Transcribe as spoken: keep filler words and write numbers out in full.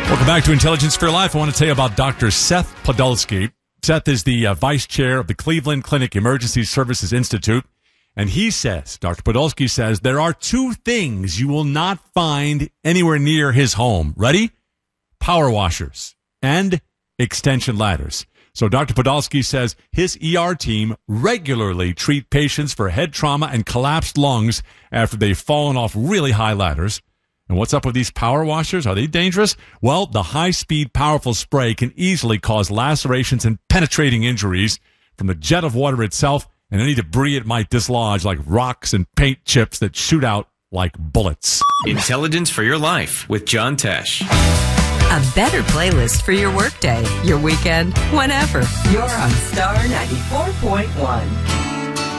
Welcome back to Intelligence for Your Life. I want to tell you about Doctor Seth Podolsky. Seth is the uh, vice chair of the Cleveland Clinic Emergency Services Institute. And he says, Doctor Podolsky says, there are two things you will not find anywhere near his home. Ready? Power washers and extension ladders. So Doctor Podolsky says his E R team regularly treat patients for head trauma and collapsed lungs after they've fallen off really high ladders. And what's up with these power washers? Are they dangerous? Well, the high-speed, powerful spray can easily cause lacerations and penetrating injuries from the jet of water itself and any debris it might dislodge, like rocks and paint chips that shoot out like bullets. Intelligence for Your Life with John Tesh. A better playlist for your workday, your weekend, whenever. You're on Star ninety-four point one.